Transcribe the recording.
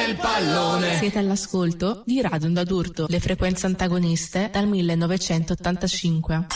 del pallone. Siete all'ascolto di Radio Onda d'Urto, le frequenze antagoniste dal 1985.